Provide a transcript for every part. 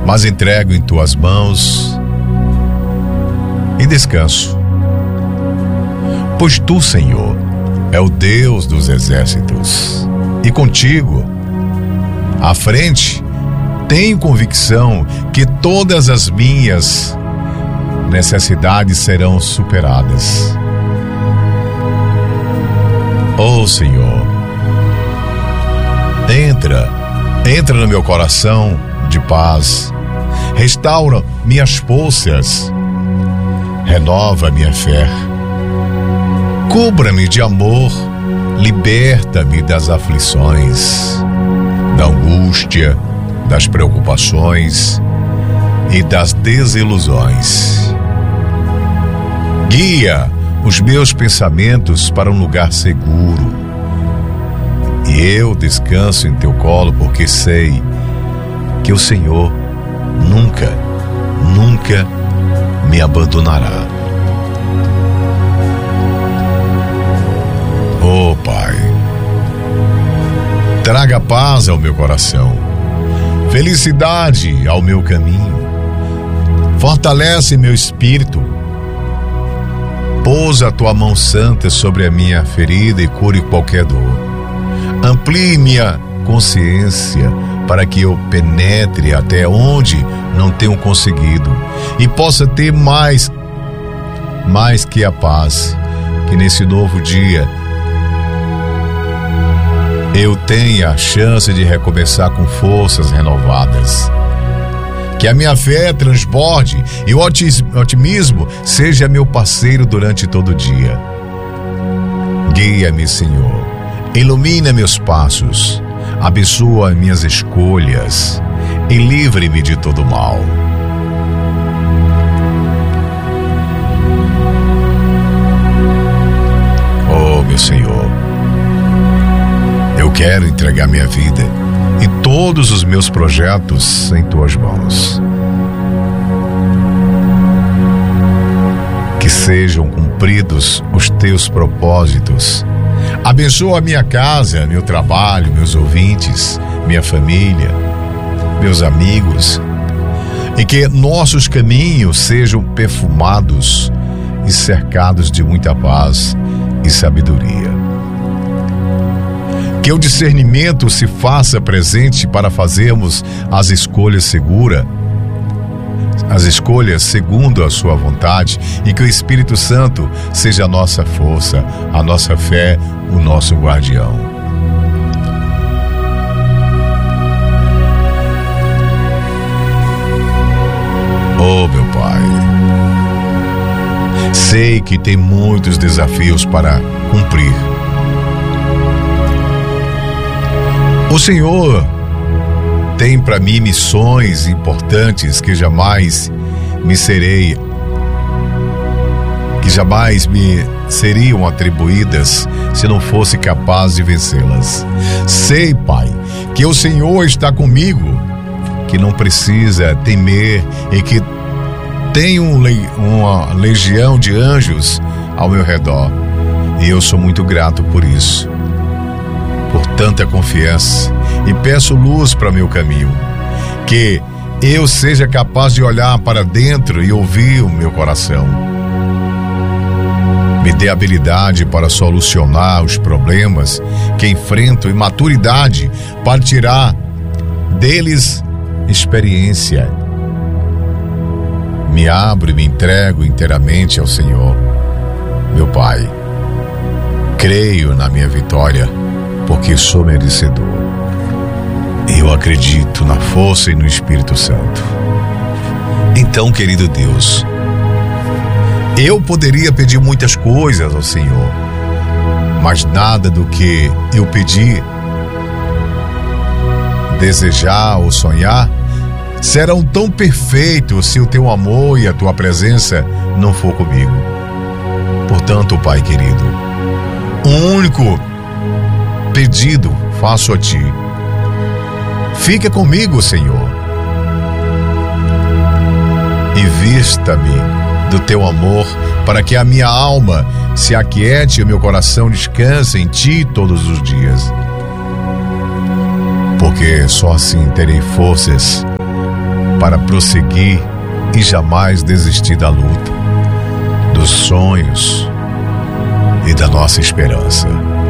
mas entrego em tuas mãos e descanso. Pois tu, Senhor, é o Deus dos exércitos, e contigo, à frente, tenho convicção que todas as minhas necessidades serão superadas. Oh, Senhor, entra no meu coração de paz, restaura minhas forças, renova minha fé, cubra-me de amor, liberta-me das aflições, da angústia, das preocupações e das desilusões. Guia os meus pensamentos para um lugar seguro, e eu descanso em teu colo, porque sei que o Senhor nunca me abandonará. Oh, Pai, traga paz ao meu coração, felicidade ao meu caminho, fortalece meu espírito, pousa a tua mão santa sobre a minha ferida e cure qualquer dor. Amplie minha consciência para que eu penetre até onde não tenho conseguido e possa ter mais que a paz, que nesse novo dia eu tenha a chance de recomeçar com forças renovadas. Que a minha fé transborde e o otimismo seja meu parceiro durante todo o dia. Guia-me, Senhor. Ilumina meus passos. Abençoa minhas escolhas e livre-me de todo mal. Oh, meu Senhor, eu quero entregar minha vida e todos os meus projetos em tuas mãos. Que sejam cumpridos os teus propósitos. Abençoa a minha casa, meu trabalho, meus ouvintes, minha família, meus amigos, e que nossos caminhos sejam perfumados e cercados de muita paz e sabedoria. Que o discernimento se faça presente para fazermos as escolhas segundo a sua vontade, e que o Espírito Santo seja a nossa força, a nossa fé, o nosso guardião. Oh, meu Pai, sei que tem muitos desafios para cumprir. O Senhor tem para mim missões importantes que jamais me seriam atribuídas se não fosse capaz de vencê-las. Sei, Pai, que o Senhor está comigo, que não precisa temer e que tem uma legião de anjos ao meu redor. E eu sou muito grato por isso, por tanta confiança, e peço luz para meu caminho, que eu seja capaz de olhar para dentro e ouvir o meu coração. Me dê habilidade para solucionar os problemas que enfrento e maturidade para tirar deles experiência. Me abro e me entrego inteiramente ao Senhor. Meu Pai, creio na minha vitória, porque sou merecedor. Eu acredito na força e no Espírito Santo. Então, querido Deus, eu poderia pedir muitas coisas ao Senhor, mas nada do que eu pedir, desejar ou sonhar serão tão perfeitos se o teu amor e a tua presença não for comigo. Portanto, Pai querido, um único pedido faço a Ti. Fica comigo, Senhor, e vista-me do Teu amor, para que a minha alma se aquiete e o meu coração descanse em Ti todos os dias. Porque só assim terei forças para prosseguir e jamais desistir da luta, dos sonhos e da nossa esperança.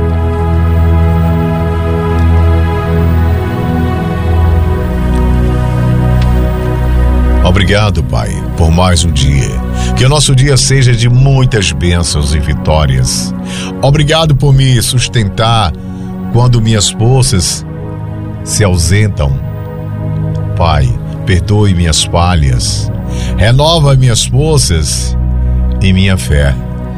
Obrigado, Pai, por mais um dia. Que o nosso dia seja de muitas bênçãos e vitórias. Obrigado por me sustentar quando minhas forças se ausentam. Pai, perdoe minhas falhas. Renova minhas forças e minha fé.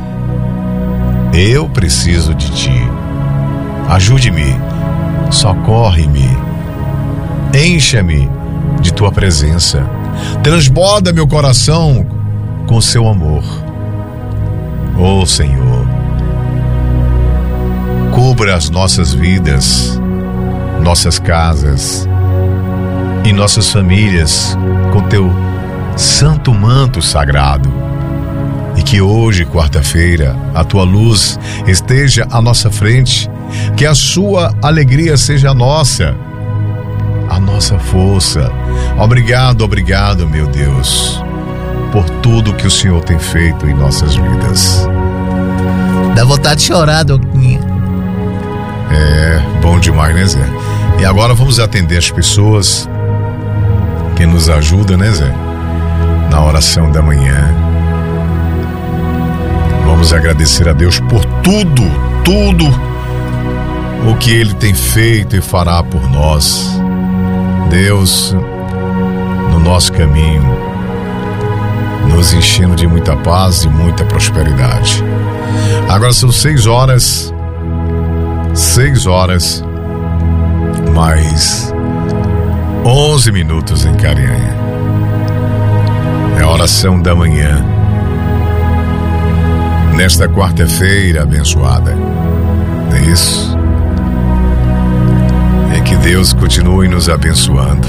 Eu preciso de Ti. Ajude-me, socorre-me, encha-me de Tua presença. Transborda meu coração com Seu amor. Ó Senhor, cubra as nossas vidas, nossas casas e nossas famílias com Teu santo manto sagrado. E que hoje, quarta-feira, a Tua luz esteja à nossa frente, que a Sua alegria seja a nossa força. Obrigado, obrigado, meu Deus, por tudo que o Senhor tem feito em nossas vidas. Dá vontade de chorar, Doquinha. É bom demais, né, Zé? E agora vamos atender as pessoas que nos ajudam, né, Zé? Na oração da manhã. Vamos agradecer a Deus por tudo o que Ele tem feito e fará por nós. Deus, no nosso caminho, nos enchendo de muita paz e muita prosperidade. Agora são 6 horas mais 11 minutos em Carinhanha. É a oração da manhã, nesta quarta-feira abençoada. É isso. Que Deus continue nos abençoando.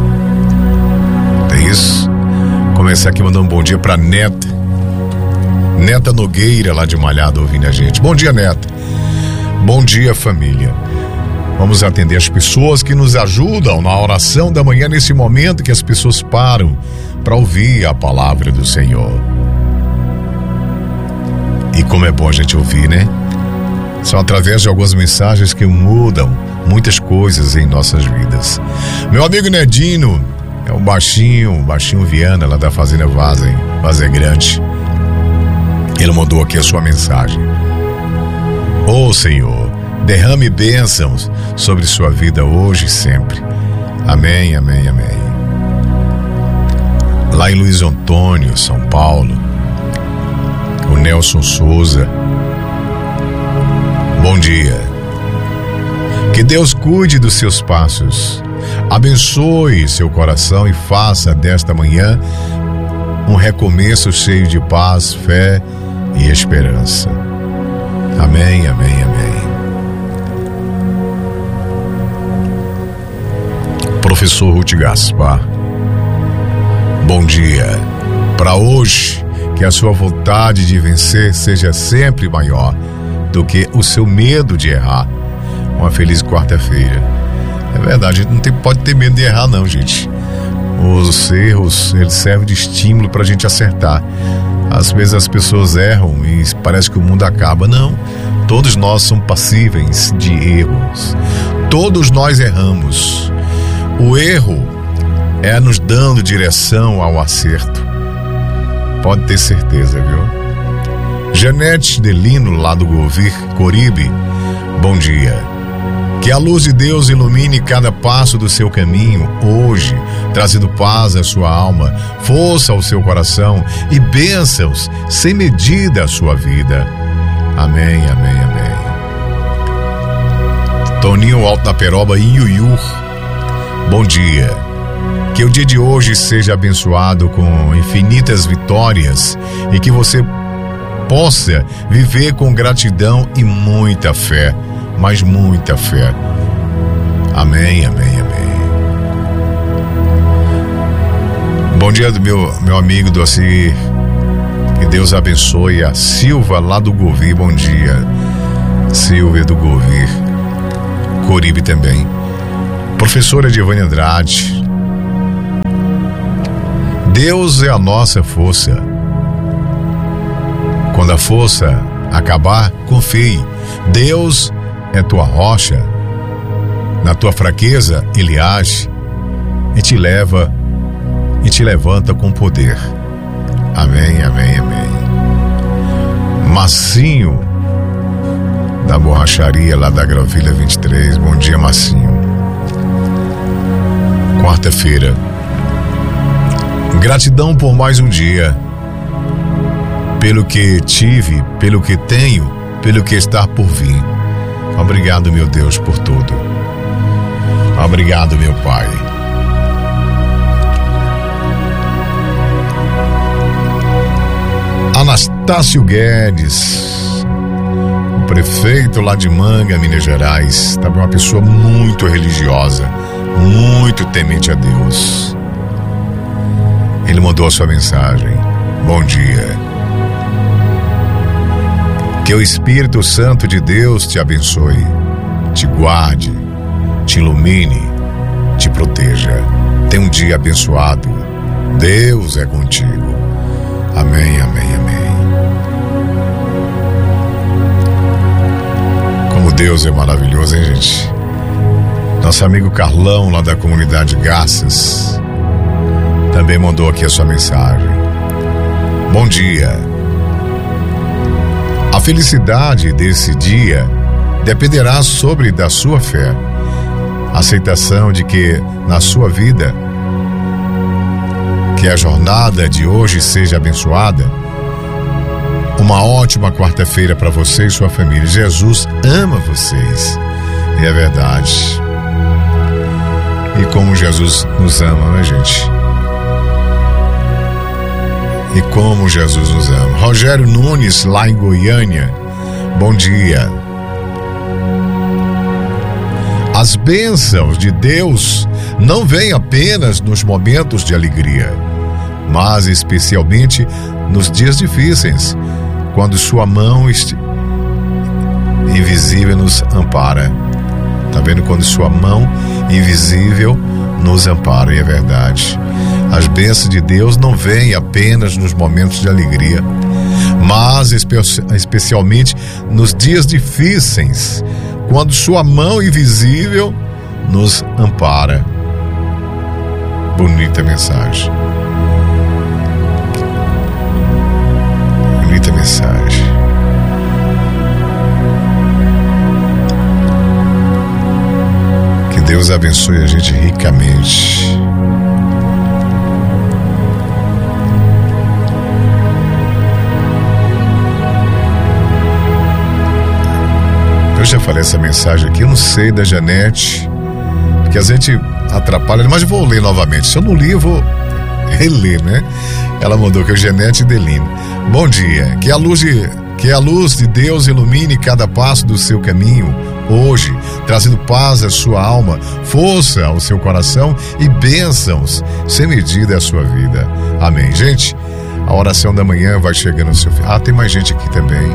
É isso. Começar aqui mandando um bom dia pra Neta Nogueira, lá de Malhado, ouvindo a gente. Bom dia, Neta. Bom dia, família. Vamos atender as pessoas que nos ajudam na oração da manhã, nesse momento que as pessoas param para ouvir a palavra do Senhor. E como é bom a gente ouvir, né? São através de algumas mensagens que mudam muitas coisas em nossas vidas. Meu amigo Nedino, é o baixinho Viana, lá da Fazenda Vaza Grande. Ele mandou aqui a sua mensagem. Ô Senhor, derrame bênçãos sobre sua vida hoje e sempre. Amém, amém, amém. Lá em Luiz Antônio, São Paulo, o Nelson Souza. Bom dia. Que Deus cuide dos seus passos, abençoe seu coração e faça desta manhã um recomeço cheio de paz, fé e esperança. Amém, amém, amém. Professor Ruth Gaspar, bom dia. Para hoje, que a sua vontade de vencer seja sempre maior do que o seu medo de errar. Uma feliz quarta-feira. É verdade, a gente não pode ter medo de errar não, gente. Os erros, eles servem de estímulo pra gente acertar. Às vezes as pessoas erram e parece que o mundo acaba. Não, todos nós somos passíveis de erros. Todos nós erramos. O erro é nos dando direção ao acerto. Pode ter certeza, viu? Janete Delino, lá do Govir, Coribe, bom dia. Que a luz de Deus ilumine cada passo do seu caminho hoje, trazendo paz à sua alma, força ao seu coração e bênçãos sem medida à sua vida. Amém, amém, amém. Toninho Alto da Peroba, Iuiur, bom dia. Que o dia de hoje seja abençoado com infinitas vitórias e que você possa viver com gratidão e muita fé, mas muita fé. Amém, amém, amém. Bom dia do meu amigo Doacir. Que Deus abençoe a Silva lá do Govir. Bom dia, Silvia do Govir. Coribe também. Professora Giovanni Andrade. Deus é a nossa força. Quando a força acabar, confie. Deus é tua rocha. Na tua fraqueza, Ele age e te leva e te levanta com poder. Amém, amém, amém. Massinho, da borracharia lá da Gravilha 23. Bom dia, Massinho. Quarta-feira. Gratidão por mais um dia. Pelo que tive, pelo que tenho, pelo que está por vir. Obrigado, meu Deus, por tudo. Obrigado, meu Pai. Anastácio Guedes, o prefeito lá de Manga, Minas Gerais, também uma pessoa muito religiosa, muito temente a Deus. Ele mandou a sua mensagem. Bom dia. Que o Espírito Santo de Deus te abençoe, te guarde, te ilumine, te proteja. Tenha um dia abençoado. Deus é contigo. Amém, amém, amém. Como Deus é maravilhoso, hein, gente? Nosso amigo Carlão, lá da comunidade Garças, também mandou aqui a sua mensagem. Bom dia. A felicidade desse dia dependerá da sua fé. A aceitação de que na sua vida, que a jornada de hoje seja abençoada. Uma ótima quarta-feira para você e sua família. Jesus ama vocês. E é verdade. E como Jesus nos ama, né, gente? E como Jesus nos ama. Rogério Nunes, lá em Goiânia. Bom dia. As bênçãos de Deus não vêm apenas nos momentos de alegria, mas especialmente nos dias difíceis, quando sua mão invisível nos ampara. Tá vendo? Quando sua mão invisível nos ampara, e é verdade. As bênçãos de Deus não vêm apenas nos momentos de alegria, mas especialmente nos dias difíceis, quando sua mão invisível nos ampara. Bonita mensagem. Bonita mensagem. Que Deus abençoe a gente ricamente. Eu já falei essa mensagem aqui, eu não sei da Janete, porque a gente atrapalha, mas eu vou ler novamente. Se eu não li, eu vou reler, né? Ela mandou que é Janete Deline. Bom dia, que a luz de Deus ilumine cada passo do seu caminho hoje, trazendo paz à sua alma, força ao seu coração e bênçãos sem medida à sua vida. Amém. Gente, a oração da manhã vai chegando ao seu fim. Ah, tem mais gente aqui também.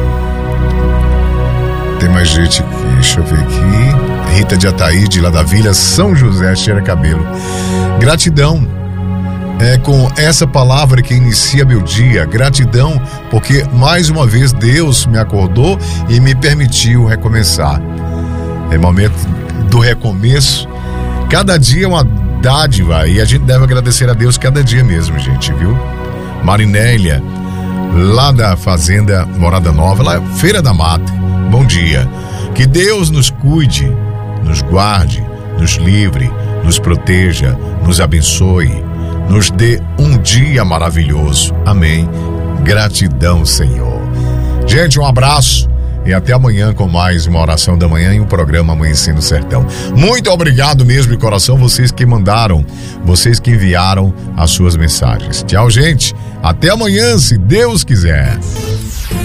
Tem mais gente aqui, deixa eu ver aqui. Rita de Ataíde, lá da Vila São José, cheira cabelo. Gratidão. É com essa palavra que inicia meu dia. Gratidão, porque mais uma vez Deus me acordou e me permitiu recomeçar. É momento do recomeço. Cada dia é uma dádiva e a gente deve agradecer a Deus cada dia mesmo, gente, viu? Marinélia, lá da Fazenda Morada Nova, lá Feira da Mata. Bom dia. Que Deus nos cuide, nos guarde, nos livre, nos proteja, nos abençoe, nos dê um dia maravilhoso. Amém. Gratidão, Senhor. Gente, um abraço e até amanhã com mais uma oração da manhã e um programa Amanhecendo no Sertão. Muito obrigado mesmo de coração, vocês que mandaram, vocês que enviaram as suas mensagens. Tchau, gente. Até amanhã, se Deus quiser.